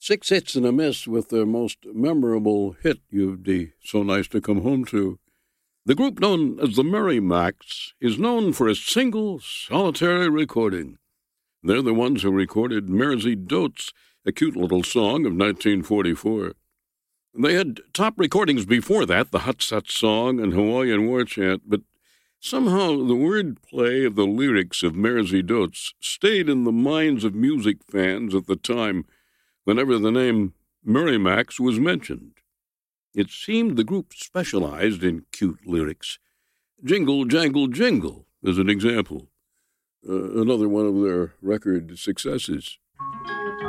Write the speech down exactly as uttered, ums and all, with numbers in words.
Six hits and a miss with their most memorable hit, You'd Be So Nice to Come Home To. The group known as the Merrimacs is known for a single, solitary recording. They're the ones who recorded Mersey Dotes, a cute little song of nineteen forty-four. They had top recordings before that, the Hot Sot Song and Hawaiian War Chant, but somehow the wordplay of the lyrics of Mersey Dotes stayed in the minds of music fans at the time whenever the name Merrimacs was mentioned. It seemed the group specialized in cute lyrics. Jingle, Jangle, Jingle is an example, uh, another one of their record successes.